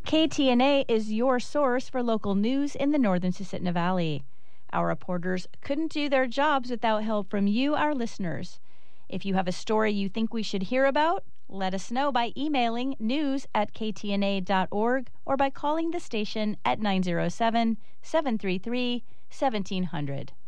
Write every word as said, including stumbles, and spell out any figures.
K T N A is your source for local news in the northern Susitna Valley. Our reporters couldn't do their jobs without help from you, our listeners. If you have a story you think we should hear about, let us know by emailing news at k t n a dot org or by calling the station at nine oh seven, seven three three, one seven zero zero.